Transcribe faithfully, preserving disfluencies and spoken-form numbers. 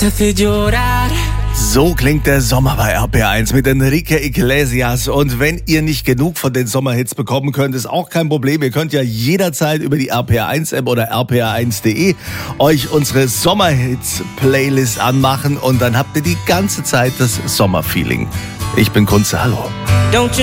So klingt der Sommer bei R P R eins mit Enrique Iglesias. Und wenn ihr nicht genug von den Sommerhits bekommen könnt, ist auch kein Problem. Ihr könnt ja jederzeit über die R P R eins App oder r p r eins punkt de euch unsere Sommerhits-Playlist anmachen und dann habt ihr die ganze Zeit das Sommerfeeling. Ich bin Kunze, hallo.